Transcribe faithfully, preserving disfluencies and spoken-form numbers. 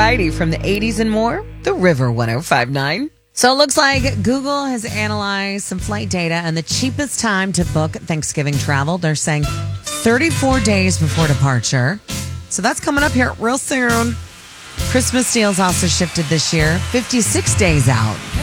variety from the eighties and more. The River one oh five point nine. So it looks like Google has analyzed some flight data, and the cheapest time to book Thanksgiving travel, they're saying thirty-four days before departure. So that's coming up here real soon. Christmas deals also shifted this year, fifty-six days out.